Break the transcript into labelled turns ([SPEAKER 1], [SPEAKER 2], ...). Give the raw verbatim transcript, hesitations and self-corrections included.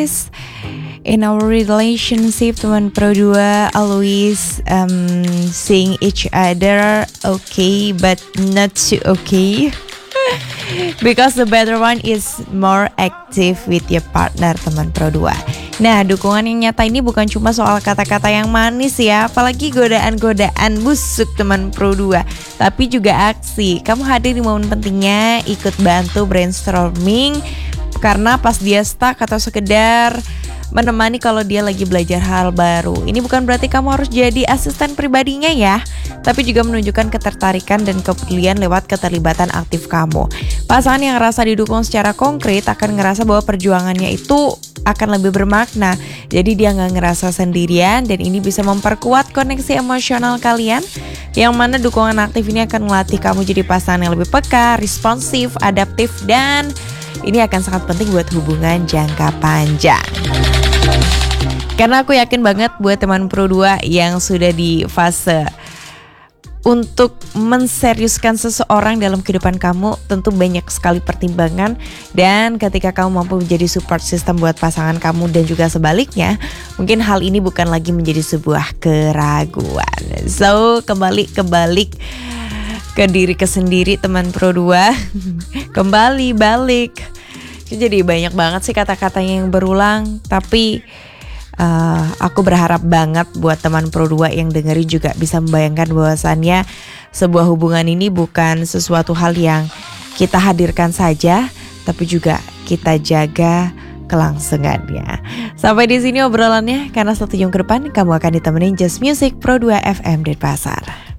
[SPEAKER 1] guys, in our relationship teman Pro dua always um, seeing each other okay but not too okay. Because the better one is more active with your partner teman Pro dua. Nah, dukungan yang nyata ini bukan cuma soal kata-kata yang manis ya, apalagi godaan-godaan busuk teman Pro dua, tapi juga aksi. Kamu hadir di momen pentingnya, ikut bantu brainstorming karena pas dia stuck atau sekedar menemani kalau dia lagi belajar hal baru. Ini bukan berarti kamu harus jadi asisten pribadinya ya, tapi juga menunjukkan ketertarikan dan kepedulian lewat keterlibatan aktif kamu. Pasangan yang ngerasa didukung secara konkret akan ngerasa bahwa perjuangannya itu akan lebih bermakna. Jadi dia gak ngerasa sendirian dan ini bisa memperkuat koneksi emosional kalian, yang mana dukungan aktif ini akan melatih kamu jadi pasangan yang lebih peka, responsif, adaptif, dan ini akan sangat penting buat hubungan jangka panjang. Karena aku yakin banget buat teman Pro dua yang sudah di fase untuk menseriuskan seseorang dalam kehidupan kamu, tentu banyak sekali pertimbangan. Dan ketika kamu mampu menjadi support system buat pasangan kamu dan juga sebaliknya, mungkin hal ini bukan lagi menjadi sebuah keraguan. So, kembali kebalik ke diri ke sendiri teman Pro dua. Kembali balik. Jadi banyak banget sih kata-katanya yang berulang, tapi uh, aku berharap banget buat teman Pro dua yang dengerin juga bisa membayangkan bahwasannya sebuah hubungan ini bukan sesuatu hal yang kita hadirkan saja, tapi juga kita jaga kelangsungannya. Sampai di sini obrolannya, karena satu jam ke depan kamu akan ditemenin Just Music Pro dua F M Denpasar.